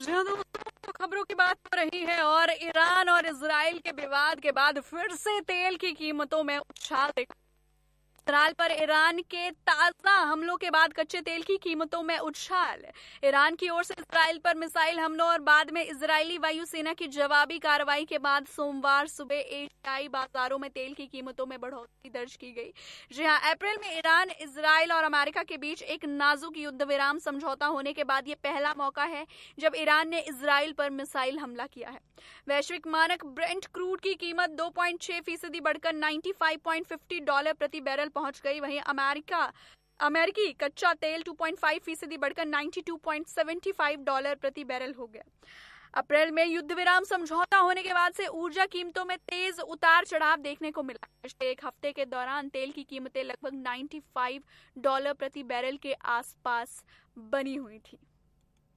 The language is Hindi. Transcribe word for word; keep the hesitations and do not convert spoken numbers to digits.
जी हाँ दोस्तों, खबरों की बात हो रही है और ईरान और इजराइल के विवाद के बाद फिर से तेल की कीमतों में उछाल देखा। इसराइल पर ईरान के ताजा हमलों के बाद कच्चे तेल की कीमतों में उछाल। ईरान की ओर से इसराइल पर मिसाइल हमलों और बाद में इजरायली वायुसेना की जवाबी कार्रवाई के बाद सोमवार सुबह एशियाई बाजारों में तेल की कीमतों में बढ़ोतरी दर्ज की गई। जी हां, अप्रैल में ईरान, इजराइल और अमेरिका के बीच एक नाजुक युद्ध विराम समझौता होने के बाद ये पहला मौका है जब ईरान ने इजराइल पर मिसाइल हमला किया है। वैश्विक मानक ब्रेंट क्रूड की कीमत दो पॉइंट छह फीसदी बढ़कर पचानवे पॉइंट पचास डॉलर प्रति बैरल पहुंच गई। वहीं अमेरिका अमेरिकी कच्चा तेल दो पॉइंट पाँच फीसदी बढ़कर बानवे पॉइंट पचहत्तर डॉलर प्रति बैरल हो गया। अप्रैल में युद्ध विराम समझौता होने के बाद से ऊर्जा कीमतों में तेज उतार चढ़ाव देखने को मिला। पिछले एक हफ्ते के दौरान तेल की कीमतें लगभग पचानवे डॉलर प्रति बैरल के आसपास बनी हुई थी।